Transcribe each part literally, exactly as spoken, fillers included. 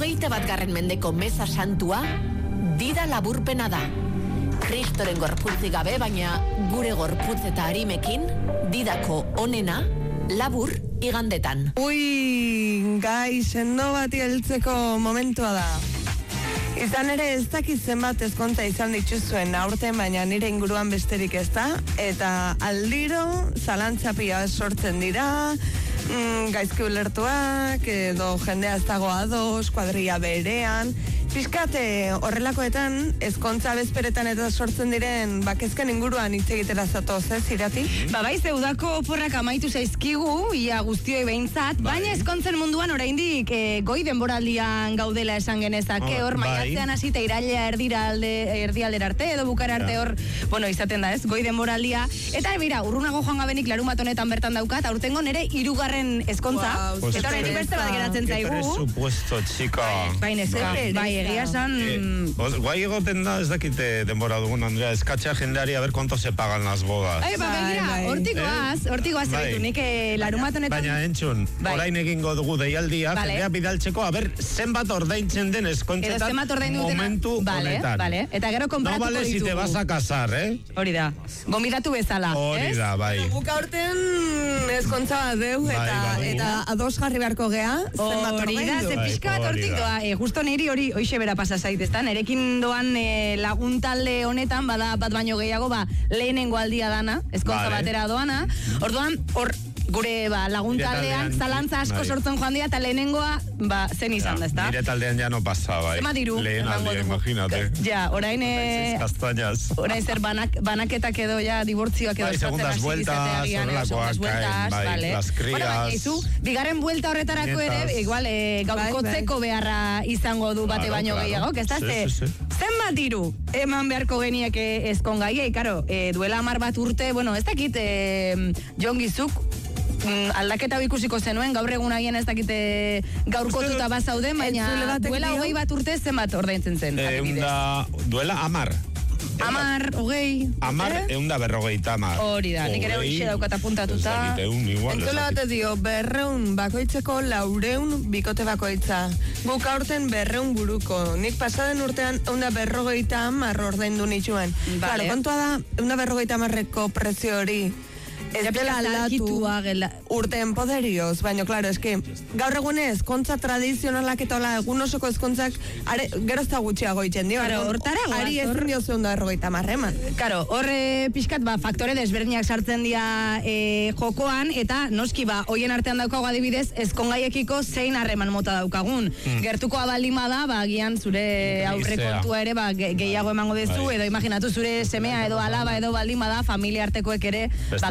hogeita bat garren mendeko meza santua, dida laburpena da. Kristoren gorputzi gabe, baina gure gorputz eta harimekin, didako onena, labur igandetan. Ui, gai, sendo bati heltzeko momentua da. Izan ere ez dakit zenbat ezkontza izan dituzuen aurten, baina nire inguruan besterik ez da, eta aldiro zalantzapia sortzen dira, mm, gaizki ulertuak, edo jendea ez dago ados, kuadrilla berean, pixkate horrelakoetan ezkontza bezperetan eta sortzen diren bakezken inguruan hitz egitera zatoz, ez, Irati? Ba, bai, zeudako oporrak amaitu zaizkigu, ia guztioi behintzat, bai. Baina ezkontzen munduan oraindik e, goi denboraldian gaudela esan genezake, hor, bai. Maiatzean hasita irailea erdiralde, erdialdera arte, edo bukara arte hor, ja. Bueno, izaten da ez, goi denboraldia, eta bera, urrunago joan gabenik larumat honetan bertan daukat, aurtengo nere hirugarren ezkontza, wow, eta horrein beste bat geratzen zaigu. Qué presupuesto, chica. Bai, neska, bai, egia esan... Eh, guai egoten da, ez dakite denbora dugun, Andrea, eskatzea jendeari a ver cuánto se pagan las bodas. Ai, ba, begira, hortikoaz, hortikoaz, zerbitu, nik larumat honetan... Baina, entzun, bai. Orain egingo dugu deialdia, vale. Jendea bidaltzeko, a ver, zenbat ordaintzen den eskontzetan momentu vale, honetan. Vale. Eta gero konpratuko ditugu. No vale si te vas a casar, eh? Hori da, gombidatu bezala, Hori da, bai. Buka horten eskontza bat deu, eta, bai, eta ados jarri beharko gea, zenbat ordaindu. Hori da, ze pixka bat hortik doa, e, justo niri hori hoixe bera pasa zaiteztan, erekin doan e, laguntalde honetan, bada bat baino gehiago, ba, lehenengo aldia dana, eskontza vale. Batera doana, orduan, hor, gure ba, laguntaldean zalantza asko bai. Sortzen joan dira, eta lehenengoa ba, zen izan da, ezta? Nire taldean ja no pasa, bai. Zema diru. Lehen aldia, imagínate. Ja, orain... E, orain zer banak, banaketak edo, ja, dibortzioak edo... Bai, segundas vueltas, horrelakoak, bai, bai, las crías... Bueno, bai, izu, bigarren vuelta horretarako ere, igual, e, gaukotzeko bai, bai. Beharra izango du bate baino claro. Gehiago, ez da? Sí, sí, sí. Zenbat diru eman beharko geniak ezkongaiei, karo, e, duela hamar bat urte, bueno, ez dakit, e, Jon Gizuk, Mm, aldaketa ikusiko zenuen, gaur egun agien ez dakite gaurkotuta bazauden, baina duela hogei bat urte zenbat ordaintzen zen. E, unda, duela amar. Amar, hogei. Amar, eh? Eunda berrogeita amar. Hori da, nik ere hori daukat apuntatuta. Entzule bat dio, berreun bakoitzeko laureun bikote bakoitza. Guk aurten berreun buruko. Nik pasaden urtean eunda berrogeita amar ordaindu nituen. Vale. Claro, kontua da, eunda berrogeita amarreko prezio hori. Ez dela aldatu urteen poderioz, baina, klaro, eski, gaur egunez, kontza tradizionalak eta hola, egun osoko ezkontzak, gero ez da gutxiago itzen dio. Karo, hortara guaz. Ari ez dio zeun da errogeita marreman. Karo, horre pixkat, ba, faktore desberdinak sartzen dira e, jokoan, eta noski, ba, hoien artean daukago adibidez, ezkongaiekiko zein harreman mota daukagun. Hmm. Gertuko abalima da, ba, gian zure aurre kontua ere, ba, ge, gehiago emango dezu, bai. Edo imaginatu zure semea edo alaba edo baldima da, familia artekoek ere, ba,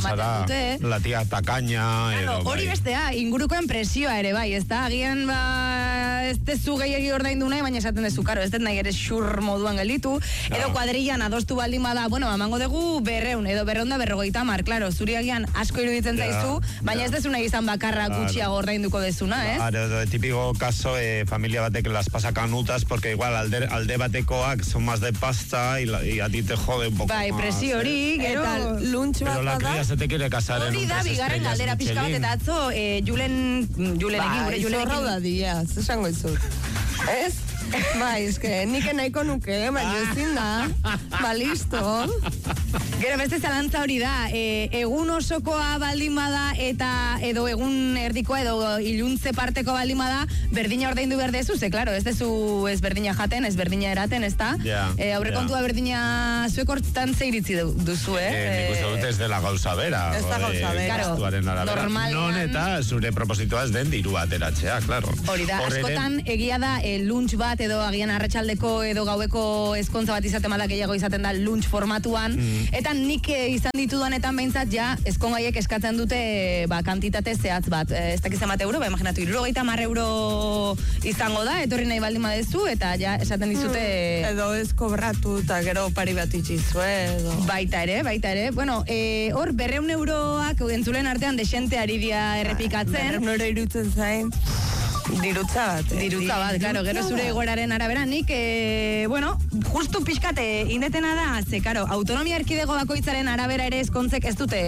Zara, la tía tacaña claro, hori bai. Bestea, ingurukoen presioa ere bai, ez da, agian ba, ez dezu gehiagi ordaindu nahi, baina esaten dezu, karo, ez dut nahi ere xur moduan gelditu, edo no. Kuadrillan adostu baldin bada, bueno, amango dugu berreun, edo berreunda berrogeita mar, klaro, zuri agian asko iruditzen ja, zaizu, baina ja. Ez dezu nahi izan bakarra claro. Gutxiago ordainduko dezuna, ez? Claro, de típico caso, eh, familia batek las pasa canutas, porque igual alde, alde batekoak son más de pasta, y, la, y a ti te jode un poco bai, más. Bai, presio hori, eh. gero, lunch pero la cría se te quiere casar en un tres estrellas bigarren galdera pixka bat eta atzo, eh, Julen, Julen egin, gure Julen egin. Zorra da dia, zesango izut. Ez? Ba, eske, nik nahiko nuke, baina ezin da. Ba, listo. Gero beste zalantza hori da, e, egun osokoa baldin bada eta edo egun erdikoa edo iluntze parteko baldin bada, berdina ordaindu behar dezu, ze, klaro, ez dezu ez berdina jaten, ez berdina eraten, ez da? Yeah, e, aurrekontua yeah. Berdina zuek hortzetan zeiritzi duzu, eh? Eh, nik uste dut ez dela gauza bera. Ez da gauza bera. Claro, normalean. Non eta zure propositoa ez den diru ateratzea, klaro. Hori da, askotan egia da, e, lunch bat edo agian arratsaldeko edo gaueko ezkontza bat izaten bada gehiago izaten da lunch formatuan, mm. Eta nik izan ditudanetan behintzat ja ezkongaiek eskatzen dute ba, kantitate zehatz bat, ez dakizen bat euro, ba, imaginatu, hirurogeita hamar euro izango da, etorri nahi baldin badezu, eta ja esaten dizute... Mm, edo ez kobratu eta gero pari bat itxizu, edo... Baita ere, baita ere, bueno, e, hor berreun euroak entzulen artean desente ari dia errepikatzen. Berreun euro irutzen zain... Dirutza bat. Eh? Dirutza bat, claro, gero zure egoeraren arabera, nik, eh, bueno, justu pixkate indetena da, ze, karo, autonomia erkidego bakoitzaren arabera ere ezkontzek ez dute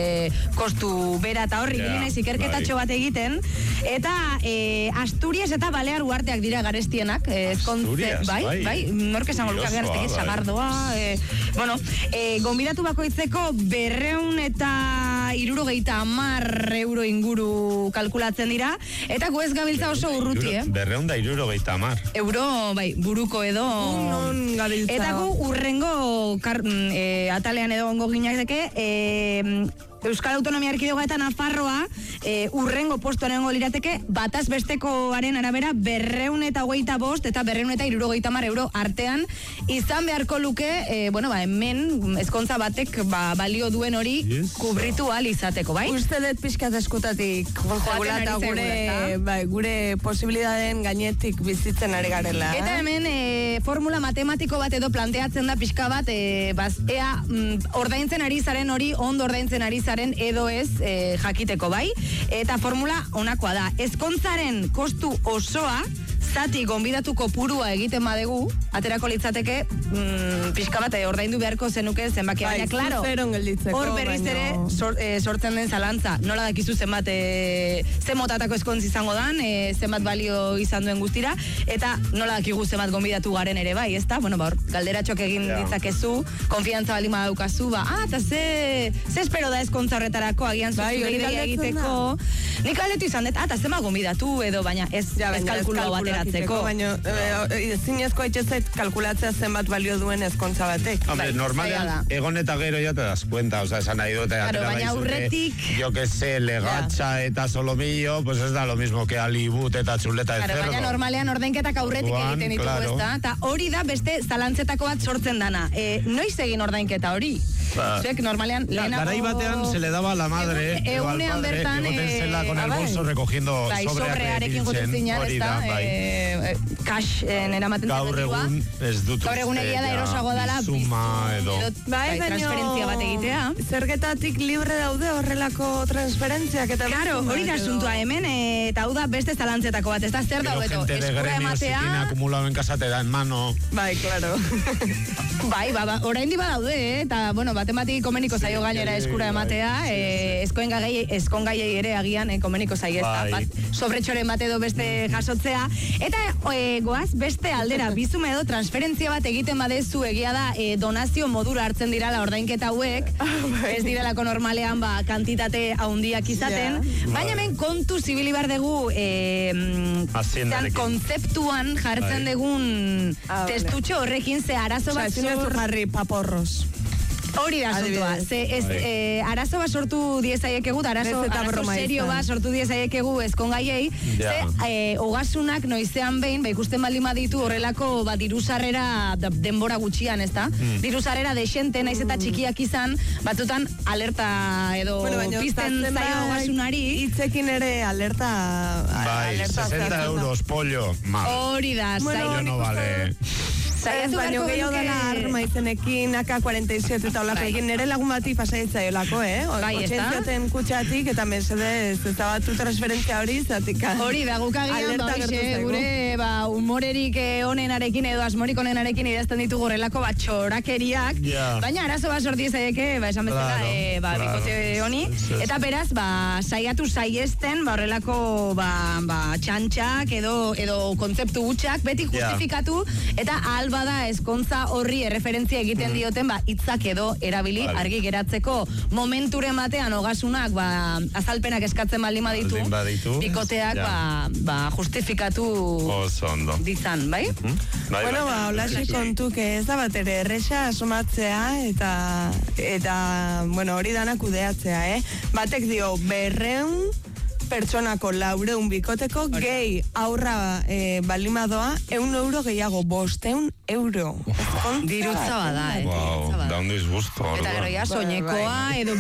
kostu bera eta horri, yeah, naiz ikerketatxo bat egiten, eta eh, Asturias eta Balear uarteak dira garestienak, eh, ezkontze, bai, bai, bai, nork esango luka garesteke, sagardoa, eh, bueno, eh, gonbidatu bakoitzeko berreun eta irurogeita amar euro inguru kalkulatzen dira, eta gu ez gabiltza oso urruti, eh? Berreun da irurogeita amar. Euro, bai, buruko edo... Non gabiltza. Eta gu urrengo kar, e, atalean edo ongo ginateke, e, Euskal Autonomia Erkidegoa eta Nafarroa e, urrengo postuan egongo lirateke bataz bestekoaren arabera berreun eta hogeita bost eta berreun eta irurogeita hamar euro artean izan beharko luke, e, bueno, ba, hemen ezkontza batek ba, balio duen hori yes, kubritu ahal izateko, bai? Uste dut pixkat eskutatik joaten eta gure, bai, gure posibilidaden gainetik bizitzen ari garela. Eta hemen e, formula matematiko bat edo planteatzen da pixka bat, e, baz, ea mm, ordaintzen ari zaren hori ondo ordaintzen ari zaren edo ez e, jakiteko, bai? Eta formula honakoa da. Ezkontzaren kostu osoa zati gonbidatuko purua egiten badegu, aterako litzateke mm, pixka bat ordaindu beharko zenuke zenbaki, bai, baina, klaro, hor berriz ere sor, e, sortzen den zalantza. Nola dakizu zenbat e, zen motatako ezkontz izango dan, e, zenbat balio izan duen guztira, eta nola dakigu zenbat gonbidatu garen ere, bai, ezta? Bueno, ba, galderatxok egin yeah, ditzakezu, konfiantza baldin badaukazu, ba, ah, eta ze, ze espero da ezkontza horretarako, agian zuzu bai, ideia egiteko. Nik galdetu izan dut, ah, eta zenbat gonbidatu edo, baina ez, ja, ez kalkulo batera. Baina, zinezko haitxezet kalkulatzea zenbat balio duen ezkontza batek. Hombre, normalean, egon eta gero ya te das cuenta, o sea, esan nahi dute. Claro, baina urretik... Yo que sé, legatxa yeah, eta solomillo, pues ez da lo mismo que alibut eta txuleta de cerdo. Baina normalean ordenketak aurretik Juan, egiten ditugu, claro, ezta? Eta hori da beste zalantzetako bat sortzen dana. E, noiz egin ordainketa hori? Ba, Zuek normalean... Lehenago... Garai batean se le daba a la madre, egun, o al padre, bertan, egoten zela con el bolso recogiendo bai, sobreak sobrearekin goten zinean, ez da? E, cash eramaten gaur egun ez dut gaur egun egia da erosago dala suma edo bai, transferentzia bat egitea. Zergetatik libre daude horrelako transferentziak eta claro, hori da asuntua hemen, eta hau da beste zalantzetako bat, ez da zer daudeto eskura ematea acumulado en casa te da en mano. Bai, claro. Bai, ba, ba, orain diba daude, eh? Eta, bueno, batematiki komeniko zaio gainera eskura ematea, eh, eskoen gaiei, eskon gaiei ere agian, eh, komeniko zaio ez da, bat, sobretxore emate edo beste jasotzea, eta e, goaz, beste aldera, bizume edo transferentzia bat egiten badezu egia da, e, donazio modura hartzen dirala ordainketa hauek, ez direlako normalean, ba, kantitate haundiak izaten, yeah, baina hemen kontu zibili bar dugu, e, zan, kontzeptuan jartzen dugun ah, testutxo horrekin, ze arazo bat jarri paporros. Hori da sortua. Ze ez, eh, arazo bat sortu diezaiekegu, arazo, arazo serio bat sortu diezaiekegu ezkongaiei, ja, ze eh, ogasunak noizean behin, ba, ikusten baldin baditu horrelako ba, diruzarrera denbora gutxian, ez da? Mm. Diruzarrera desente, naiz eta txikiak izan, batzutan alerta edo bueno, pizten zaio ogasunari. Itzekin ere alerta... Bai, alerta sesenta euros, pollo. Hori da, bueno, pollo no vale... Ez baino gehiago dela arma izenekin A K cuarenta y siete eta olako egin nire lagun bati pasaitza olako, eh? Otxentziaten kutsatik eta mesedez ez da batu transferentzia hori zatika. Hori da, gukagian doixe, gure ba, humorerik onenarekin edo asmorik onenarekin idazten ditugu horrelako bat txorakeriak, yeah, baina arazo bat sorti ezaieke, ba, esan bezala, claro, e, ba, claro, bikote honi, eta beraz, ba, saiatu saiesten, ba, horrelako, ba, ba, txantxak edo, edo kontzeptu gutxak, beti justifikatu, yeah, eta alba da ezkontza horri erreferentzia egiten dioten ba hitzak edo erabili vale, argi geratzeko momenturen batean ogasunak ba azalpenak eskatzen baldin baditu, baditu bikoteak ja, ba, ba justifikatu dizan, bai? Uh-huh. Bai, bueno, ba, holaxe kontu que ez da bat ere erresa asomatzea eta eta bueno, hori dana kudeatzea, eh? Batek dio berreun pertsonako laureun bikoteko gehi aurra e, balimadoa eun euro gehiago, bosteun euro. Dirutza bada, eh? Wow, da un disgusto. Eta gero ya soñekoa edo